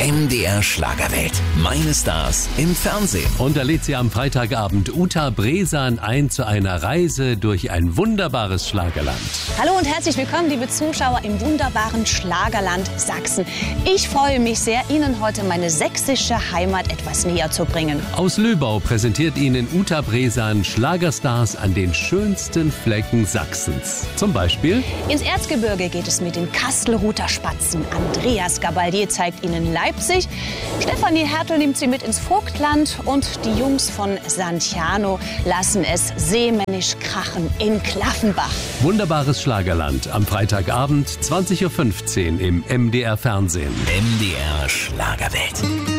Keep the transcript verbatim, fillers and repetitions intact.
M D R Schlagerwelt. Meine Stars im Fernsehen. Und da lädt sie am Freitagabend Uta Bresan ein zu einer Reise durch ein wunderbares Schlagerland. Hallo und herzlich willkommen, liebe Zuschauer im wunderbaren Schlagerland Sachsen. Ich freue mich sehr, Ihnen heute meine sächsische Heimat etwas näher zu bringen. Aus Löbau präsentiert Ihnen Uta Bresan Schlagerstars an den schönsten Flecken Sachsens. Zum Beispiel: Ins Erzgebirge geht es mit den Kastelruther Spatzen. Andreas Gabalier zeigt Ihnen Leipzig. Stefanie Hertel nimmt Sie mit ins Vogtland. Und die Jungs von Santiano lassen es seemännisch krachen in Klaffenbach. Wunderbares Schlagerland am Freitagabend zwanzig Uhr fünfzehn im M D R Fernsehen. M D R Schlagerwelt.